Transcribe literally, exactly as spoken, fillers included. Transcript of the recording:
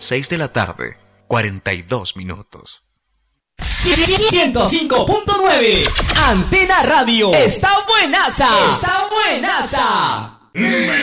seis de la tarde, cuarenta y dos minutos. ciento cinco punto nueve Antena Radio. Está buenaza. Está buenaza. Número